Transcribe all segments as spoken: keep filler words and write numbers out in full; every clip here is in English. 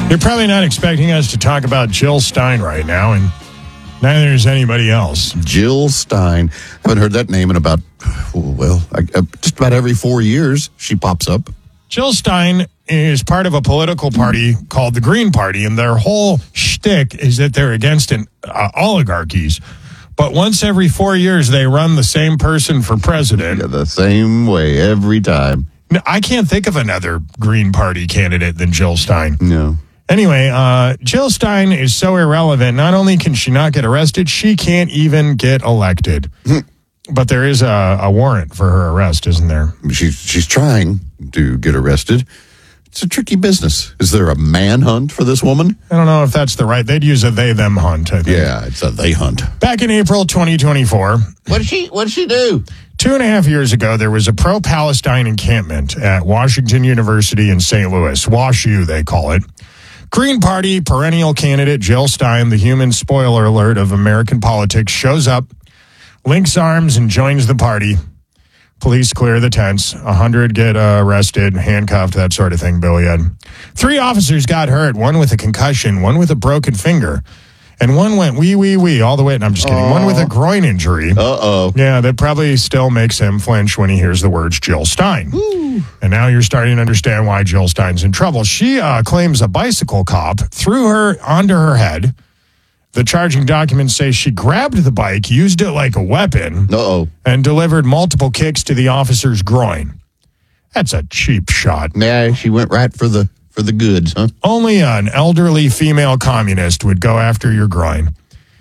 You're probably not expecting us to talk about Jill Stein right now, and neither is anybody else. Jill Stein. Haven't heard that name in about, well, I, uh, just about every four years she pops up. Jill Stein is part of a political party called the Green Party, and their whole shtick is that they're against an, uh, oligarchies. But once every four years, they run the same person for president. Yeah, the same way every time. No, I can't think of another Green Party candidate than Jill Stein. No. Anyway, uh, Jill Stein is so irrelevant. Not only can she not get arrested, she can't even get elected. But there is a, a warrant for her arrest, isn't there? She's, she's trying to get arrested. It's a tricky business. Is there a manhunt for this woman? I don't know if that's the right. They'd use a they-them hunt, I think. Yeah, it's a they hunt. Back in April twenty twenty-four. What did she, what did she do? Two and a half years ago, there was a pro-Palestine encampment at Washington University in Saint Louis. WashU, they call it. Green Party perennial candidate Jill Stein, the human spoiler alert of American politics, shows up, links arms, and joins the party. Police clear the tents. A hundred get uh, arrested, handcuffed, that sort of thing, Billy Ed. Three officers got hurt, one with a concussion, one with a broken finger, and one went wee, wee, wee all the way. And I'm just kidding. Aww. One with a groin injury. Uh-oh. Yeah, that probably still makes him flinch when he hears the words Jill Stein. Woo. And now you're starting to understand why Jill Stein's in trouble. She uh, claims a bicycle cop threw her onto her head. The charging documents say she grabbed the bike, used it like a weapon, Uh-oh. and delivered multiple kicks to the officer's groin. That's a cheap shot. Yeah, she went right for the for the goods, huh? Only an elderly female communist would go after your groin.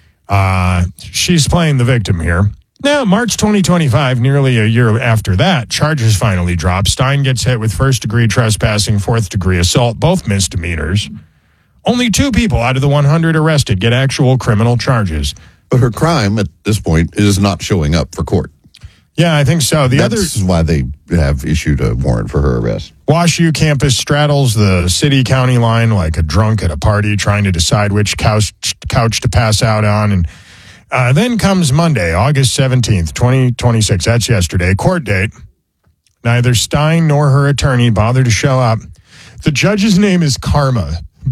Uh, she's playing the victim here. Now, March twenty twenty-five, nearly a year after that, charges finally drop. Stein gets hit with first-degree trespassing, fourth-degree assault, both misdemeanors. Only two people out of the one hundred arrested get actual criminal charges. But her crime at this point is not showing up for court. Yeah, I think so. The That's other why they have issued a warrant for her arrest. WashU campus straddles the city-county line like a drunk at a party, trying to decide which couch, couch to pass out on. And uh, then comes Monday, August seventeenth, twenty twenty-six. That's yesterday. Court date. Neither Stein nor her attorney bothered to show up. The judge's name is Karma.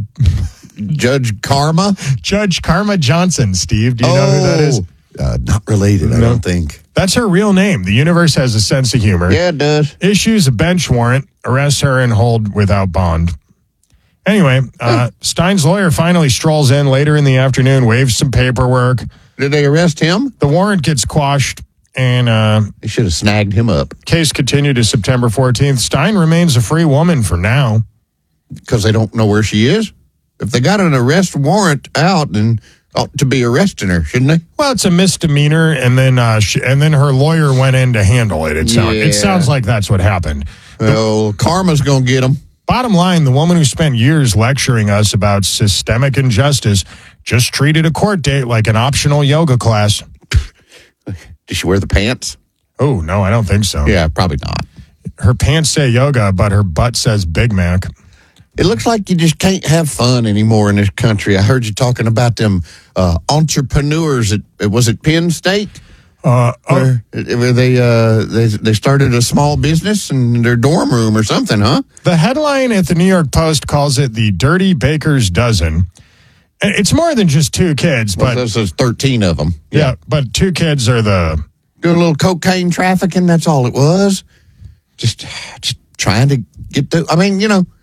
Judge Karma? Judge Karma Johnson, Steve. Do you oh, know who that is? Uh, not related, I No. don't think. That's her real name. The universe has a sense of humor. Yeah, it does. Issues a bench warrant, arrests her, and hold without bond. Anyway, uh, Stein's lawyer finally strolls in later in the afternoon, waves some paperwork. Did they arrest him? The warrant gets quashed, and uh, They should have snagged him up. case continued to September fourteenth. Stein remains a free woman for now. Because they don't know where she is? If they got an arrest warrant out, then ought to be arresting her, shouldn't they? Well, it's a misdemeanor, and then uh, she, and then her lawyer went in to handle it. It, sound, Yeah. it sounds like that's what happened. Well, Karma's going to get them. Bottom line, the woman who spent years lecturing us about systemic injustice just treated a court date like an optional yoga class. Did she wear the pants? Oh, no, I don't think so. Yeah, probably not. Her pants say yoga, but her butt says Big Mac. It looks like you just can't have fun anymore in this country. I heard you talking about them uh, entrepreneurs at, was it Penn State? Uh, oh, Where, where they, uh, they they started a small business in their dorm room or something, huh? the headline at the New York Post calls it the Dirty Baker's Dozen. And it's more than just two kids, Well, but this is thirteen of them. yeah, but two kids are the... Doing a little cocaine trafficking, that's all it was. Just, just trying to get the, I mean, you know,